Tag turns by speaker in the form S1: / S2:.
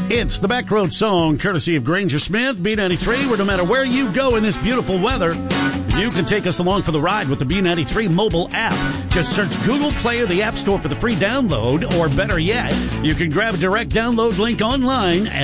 S1: It's the Backroad Song, courtesy of Granger Smith, B93, where no matter where you go in this beautiful weather, you can take us along for the ride with the B93 mobile app. Just search Google Play or the App Store for the free download, or better yet, you can grab a direct download link online at